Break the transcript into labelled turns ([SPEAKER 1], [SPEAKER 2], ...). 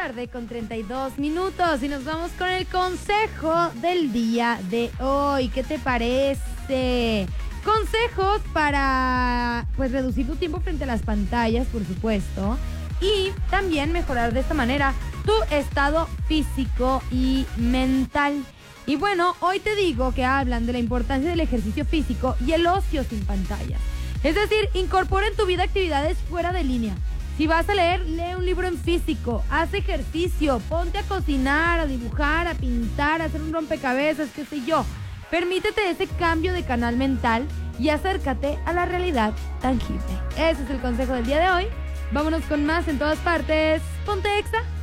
[SPEAKER 1] tarde con 32 minutos y nos vamos con el consejo del día de hoy. ¿Qué te parece? Consejos para reducir tu tiempo frente a las pantallas, por supuesto, y también mejorar de esta manera tu estado físico y mental. Y bueno, hoy te digo que hablan de la importancia del ejercicio físico y el ocio sin pantallas. Es decir, incorpora en tu vida actividades fuera de línea. Si vas a leer, lee un libro en físico, haz ejercicio, ponte a cocinar, a dibujar, a pintar, a hacer un rompecabezas, qué sé yo. Permítete ese cambio de canal mental y acércate a la realidad tangible. Ese es el consejo del día de hoy. Vámonos con más en todas partes. Ponte Exa.